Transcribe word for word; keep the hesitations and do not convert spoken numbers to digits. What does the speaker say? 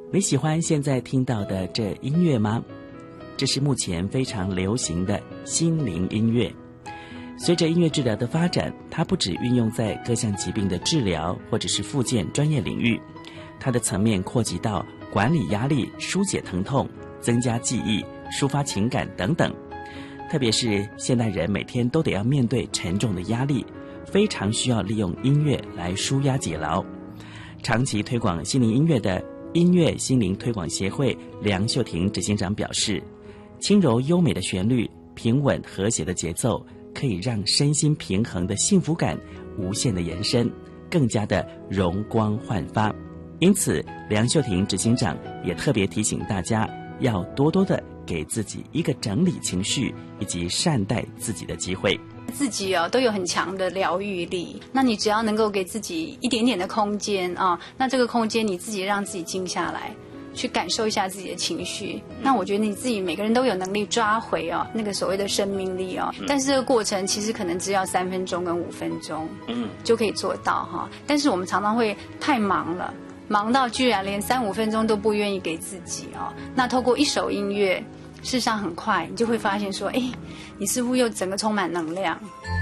你喜欢现在听到的这音乐吗？这是目前非常流行的心灵音乐。随着音乐治疗的发展，它不只运用在各项疾病的治疗或者是复健专业领域，它的层面扩及到管理压力、疏解疼痛、增加记忆、抒发情感等等。特别是现代人每天都得要面对沉重的压力，非常需要利用音乐来抒压解劳。长期推广心灵音乐的音乐心灵推广协会梁秀婷执行长表示，轻柔优美的旋律、平稳和谐的节奏，可以让身心平衡的幸福感无限的延伸，更加的容光焕发。因此，梁秀婷执行长也特别提醒大家，要多多的给自己一个整理情绪以及善待自己的机会。 自己啊、哦、都有很强的疗愈力，那你只要能够给自己一点点的空间啊，那这个空间你自己让自己静下来，去感受一下自己的情绪，那我觉得你自己每个人都有能力抓回哦那个所谓的生命力哦，但是这个过程其实可能只要三分钟跟五分钟，嗯，就可以做到哈。但是我们常常会太忙了，忙到居然连三五分钟都不愿意给自己哦。那透过一首音乐，事实上很快你就会发现说，哎，你似乎又整个充满能量。